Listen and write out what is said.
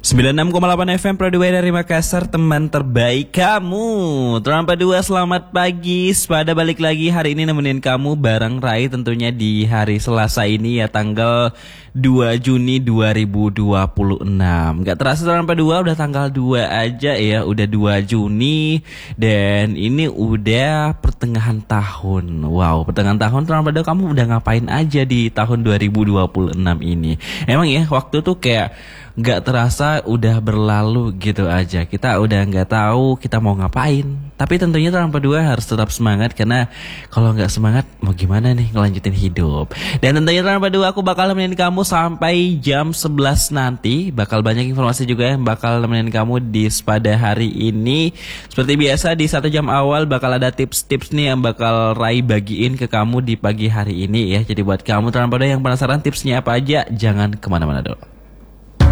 96,8 FM Prodway dari Makassar, teman terbaik kamu. Terampa 2, selamat pagi. Pada balik lagi hari ini nemenin kamu bareng Rai tentunya di hari Selasa ini ya, tanggal 2 Juni 2026. Gak terasa Terampa 2 udah tanggal 2 aja ya, udah 2 Juni. Dan ini udah pertengahan tahun. Wow, pertengahan tahun Terampa 2 kamu udah ngapain aja di tahun 2026 ini? Emang ya, waktu tuh kayak gak terasa udah berlalu gitu aja. Kita udah gak tahu kita mau ngapain. Tapi tentunya Terampa 2 harus tetap semangat, karena kalau gak semangat mau gimana nih ngelanjutin hidup. Dan tentunya Terampa 2 aku bakal nemenin kamu sampai jam 11 nanti. Bakal banyak informasi juga yang bakal nemenin kamu di pada hari ini. Seperti biasa di 1 jam awal bakal ada tips-tips nih yang bakal Rai bagiin ke kamu di pagi hari ini ya. Jadi buat kamu Terampa 2 yang penasaran tipsnya apa aja, jangan kemana-mana dulu.